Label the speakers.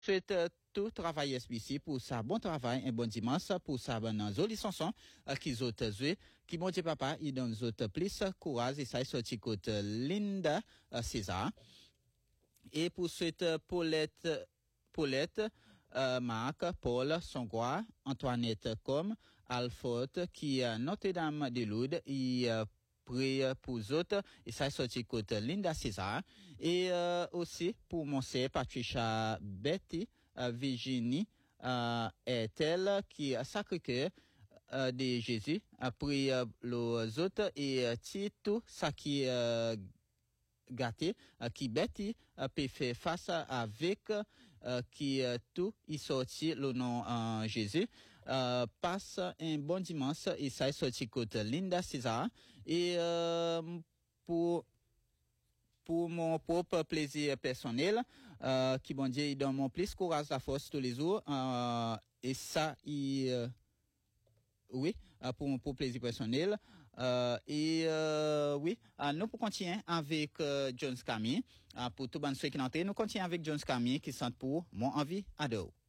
Speaker 1: Souhaite tout travail SBC pour ça bon travail un bon dimanche pour ça bon joli chanson qui autres jouer qui bon Dieu papa il donne autres plus courage et ça sorti côté Linda César et pour suite Paulette Marc Paul Songwa Antoinette comme Alfort qui Notre-Dame de Lourdes et prie pour les autres et ça sorti côté Linda César et aussi pour mon sœur Patricia Betty Virginie est-elle qui a Sacré-Cœur de Jésus après les autres et tout ça qui gâté qui Betty peut faire face avec qui tout il sorti le nom Jésus passe un bon dimanche et ça est sorti côté Linda César et pour mon propre plaisir personnel qui bon Dieu il donne mon plus courage la force tous les jours et ça il oui, pour mon plaisir personnel. Oui, nous pour continuer avec Jones Camille. Pour tout le monde qui est entré, nous continuons avec Jones Camille qui chante pour Mon envie ado.